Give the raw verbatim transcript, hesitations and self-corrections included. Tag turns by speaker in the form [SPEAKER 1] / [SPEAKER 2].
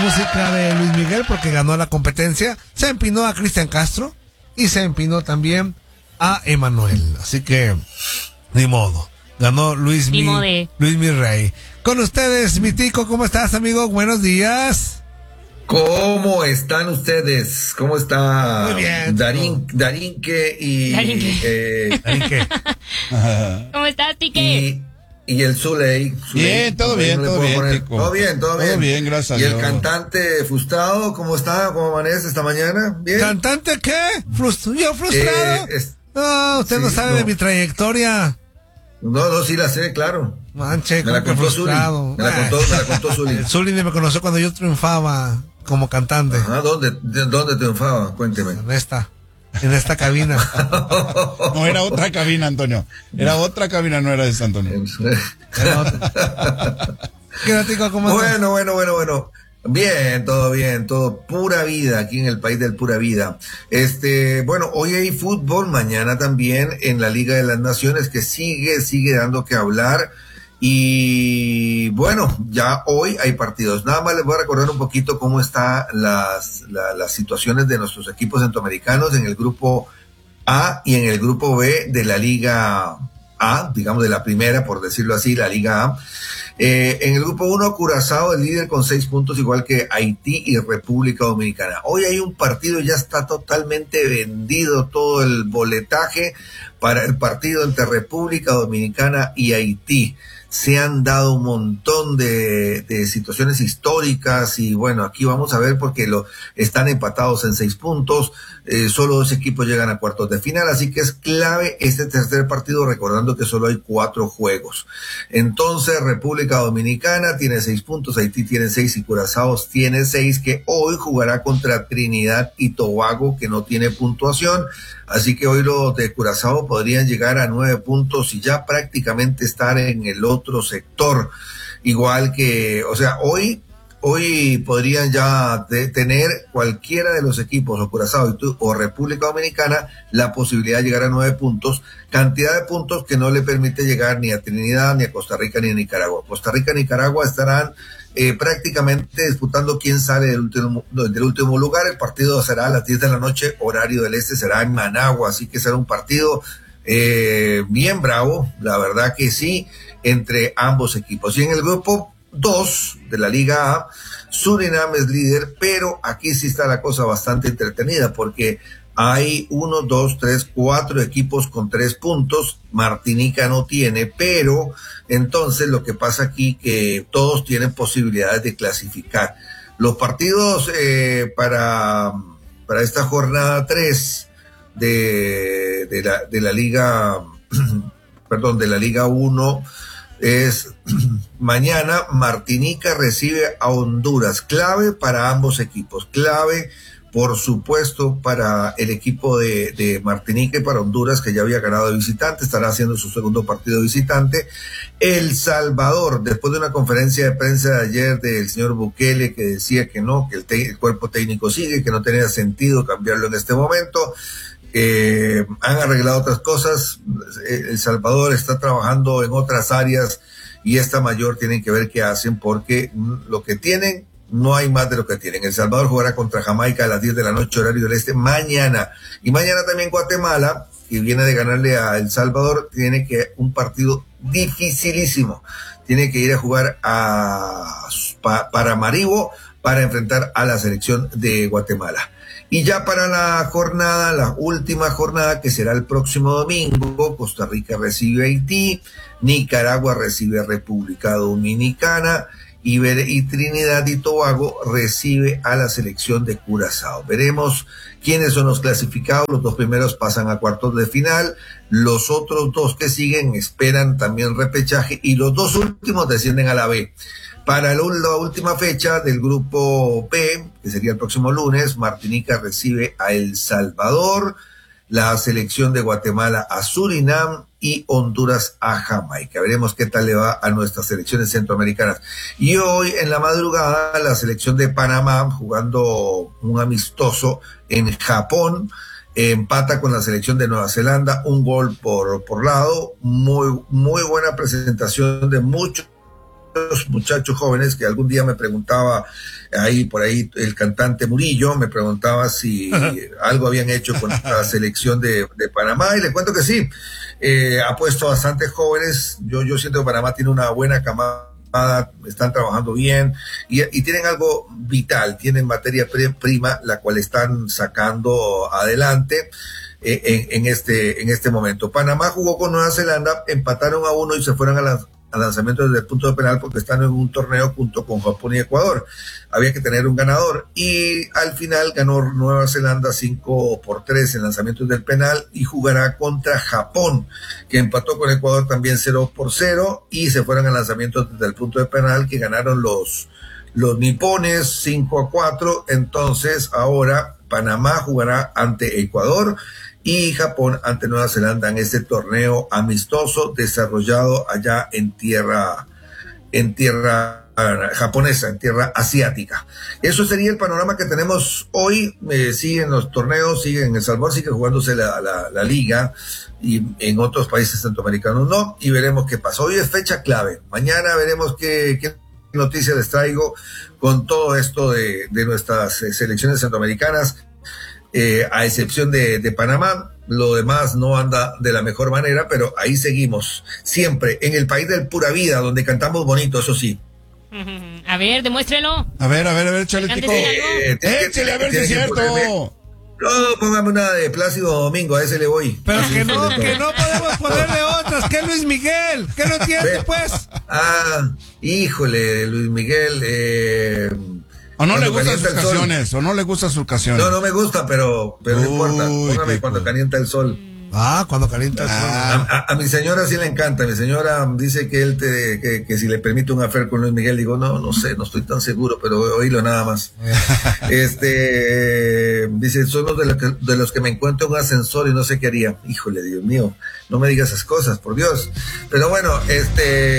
[SPEAKER 1] música de Luis Miguel porque ganó la competencia. Se empinó a Cristian Castro y se empinó también a Emanuel. Así que, ni modo. Ganó Luis Mi, Luis Mi Rey. Con ustedes, mi tico, ¿cómo estás, amigo? Buenos días.
[SPEAKER 2] ¿Cómo están ustedes? ¿Cómo está?
[SPEAKER 1] Muy bien.
[SPEAKER 2] Darín, Darinque y...
[SPEAKER 3] Darinque.
[SPEAKER 2] Eh,
[SPEAKER 1] Darinque.
[SPEAKER 3] ¿Cómo estás, Tique?
[SPEAKER 2] Y, y el Zuley.
[SPEAKER 4] Bien, todo bien, todo bien, Tico.
[SPEAKER 2] Todo bien, todo bien.
[SPEAKER 4] Todo bien, gracias a
[SPEAKER 2] Dios. Y
[SPEAKER 4] Dios.
[SPEAKER 2] el cantante frustrado, ¿cómo está? ¿Cómo amanece esta mañana? ¿Bien?
[SPEAKER 1] ¿Cantante qué? Frust- ¿Yo frustrado?
[SPEAKER 2] Eh, es-
[SPEAKER 1] No, usted
[SPEAKER 2] sí,
[SPEAKER 1] no sabe
[SPEAKER 2] no.
[SPEAKER 1] de mi trayectoria.
[SPEAKER 2] No, no, sí la sé, claro.
[SPEAKER 1] Manche,
[SPEAKER 2] Me la
[SPEAKER 1] ¿cómo que
[SPEAKER 2] contó Zuli.
[SPEAKER 1] frustrado?
[SPEAKER 2] Me la contó, me la contó Zuli.
[SPEAKER 1] El Zuli me conoció cuando yo triunfaba como cantante.
[SPEAKER 2] Ajá, ¿dónde, de- ¿dónde triunfaba? Cuénteme.
[SPEAKER 1] En esta, en esta cabina.
[SPEAKER 4] No, era otra cabina, Antonio. Era otra cabina, no era esa, Antonio.
[SPEAKER 1] Era otra. ¿Qué onda, tico? ¿Cómo estás?
[SPEAKER 2] Bueno, bueno, bueno, bueno. Bien, todo bien, todo pura vida aquí en el país del pura vida. Este, bueno, hoy hay fútbol, mañana también en la Liga de las Naciones que sigue, sigue dando que hablar. Y bueno, ya hoy hay partidos. Nada más les voy a recordar un poquito cómo están las, la- las situaciones de nuestros equipos centroamericanos en el grupo A y en el grupo B de la Liga A, digamos de la primera, por decirlo así, la Liga A. Eh, en el grupo uno, Curazao, el líder con seis puntos, igual que Haití y República Dominicana. Hoy hay un partido, ya está totalmente vendido todo el boletaje para el partido entre República Dominicana y Haití. Se han dado un montón de, de situaciones históricas y bueno, aquí vamos a ver porque lo, están empatados en seis puntos, eh, solo dos equipos llegan a cuartos de final, así que es clave este tercer partido, recordando que solo hay cuatro juegos. Entonces, República Dominicana tiene seis puntos, Haití tiene seis y Curazao tiene seis, que hoy jugará contra Trinidad y Tobago, que no tiene puntuación. Así que hoy los de Curazao podrían llegar a nueve puntos y ya prácticamente estar en el otro sector. Igual que, o sea, hoy, hoy podrían ya de, tener cualquiera de los equipos, o Curazao o República Dominicana, la posibilidad de llegar a nueve puntos, cantidad de puntos que no le permite llegar ni a Trinidad, ni a Costa Rica, ni a Nicaragua. Costa Rica y Nicaragua estarán Eh, prácticamente disputando quién sale del último, del último lugar. El partido será a las diez de la noche, horario del este, será en Managua, así que será un partido eh, bien bravo, la verdad que sí, entre ambos equipos. Y en el grupo dos de la Liga A, Surinam es líder, pero aquí sí está la cosa bastante entretenida, porque hay uno, dos, tres, cuatro equipos con tres puntos. Martinica no tiene, pero entonces lo que pasa aquí que todos tienen posibilidades de clasificar. Los partidos eh, para, para esta jornada tres de, de, la, de la Liga, perdón, de la Liga uno es mañana. Martinica recibe a Honduras, clave para ambos equipos, clave por supuesto para el equipo de, de Martinica y para Honduras, que ya había ganado de visitante, estará haciendo su segundo partido de visitante. El Salvador, después de una conferencia de prensa de ayer del señor Bukele, que decía que no, que el, te, el cuerpo técnico sigue, que no tenía sentido cambiarlo en este momento, eh, han arreglado otras cosas. El Salvador está trabajando en otras áreas y esta mayor tienen que ver qué hacen, porque lo que tienen, no hay más de lo que tienen. El Salvador jugará contra Jamaica a las diez de la noche, horario del este, mañana. Y mañana también Guatemala, que viene de ganarle a El Salvador, tiene que un partido dificilísimo. Tiene que ir a jugar a pa, Paramaribo para enfrentar a la selección de Guatemala. Y ya para la jornada, la última jornada, que será el próximo domingo, Costa Rica recibe a Haití, Nicaragua recibe a República Dominicana, Y, y Trinidad y Tobago recibe a la selección de Curazao. Veremos quiénes son los clasificados. Los dos primeros pasan a cuartos de final, los otros dos que siguen esperan también repechaje y los dos últimos descienden a la B. Para la última fecha del grupo B, que sería el próximo lunes, Martinica recibe a El Salvador, la selección de Guatemala a Surinam y Honduras a Jamaica. Veremos qué tal le va a nuestras selecciones centroamericanas. Y hoy en la madrugada la selección de Panamá, jugando un amistoso en Japón, empata con la selección de Nueva Zelanda, un gol por, por lado. Muy, muy buena presentación de muchos muchachos jóvenes que algún día me preguntaba, ahí por ahí el cantante Murillo me preguntaba si algo habían hecho con la selección de, de Panamá, y le cuento que sí, eh, ha puesto bastantes jóvenes. Yo, yo siento que Panamá tiene una buena camada, están trabajando bien y, y tienen algo vital, tienen materia prima la cual están sacando adelante eh, en, en este en este momento. Panamá jugó con Nueva Zelanda, empataron a uno y se fueron a la al lanzamiento desde el punto de penal porque están en un torneo junto con Japón y Ecuador. Había que tener un ganador y al final ganó Nueva Zelanda cinco por tres en lanzamientos del penal y jugará contra Japón, que empató con Ecuador también cero por cero y se fueron a lanzamientos desde el punto de penal, que ganaron los, los nipones cinco a cuatro. Entonces ahora Panamá jugará ante Ecuador y Japón ante Nueva Zelanda en este torneo amistoso desarrollado allá en tierra, en tierra japonesa, en tierra asiática. Eso sería el panorama que tenemos hoy. Eh, siguen los torneos, siguen en El Salvador, sigue jugándose la, la, la liga, y en otros países centroamericanos no, y veremos qué pasa. Hoy es fecha clave. Mañana veremos qué, qué noticias les traigo con todo esto de, de nuestras eh, selecciones centroamericanas. Eh, a excepción de, de Panamá, lo demás no anda de la mejor manera, pero ahí seguimos, siempre en el país del pura vida, donde cantamos bonito, eso sí.
[SPEAKER 3] A ver, demuéstrelo.
[SPEAKER 4] A ver, a ver, a ver, échale, Tico.
[SPEAKER 2] Eh,
[SPEAKER 4] Échale, a ver si es cierto.
[SPEAKER 2] Ponerme... No, póngame una de Plácido Domingo, a ese le voy.
[SPEAKER 1] Pero que no, que no podemos ponerle otras, que Luis Miguel, que no entiende, pues.
[SPEAKER 2] Ah, híjole, Luis Miguel, eh...
[SPEAKER 4] O no le gustan sus canciones, o no le gustan sus canciones.
[SPEAKER 2] No, no me gusta, pero, pero
[SPEAKER 4] Uy,
[SPEAKER 2] no importa. Póngame
[SPEAKER 4] Tico.
[SPEAKER 2] Cuando calienta el sol.
[SPEAKER 1] Ah, cuando calienta el sol.
[SPEAKER 2] A, a, a mi señora sí le encanta. Mi señora dice que él te, que, que si le permite un affair con Luis Miguel, digo, no, no sé, no estoy tan seguro, pero oílo nada más. este, dice, son los de, los que, de los que me encuentro en un ascensor y no sé qué haría. Híjole, Dios mío, no me digas esas cosas, por Dios. Pero bueno, este,